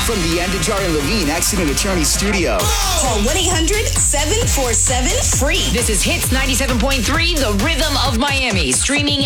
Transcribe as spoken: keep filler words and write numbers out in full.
From the Andajar and Levine Accident Attorney Studio. Call one eight hundred seven four seven free. This is Hits ninety-seven point three, the rhythm of Miami. Streaming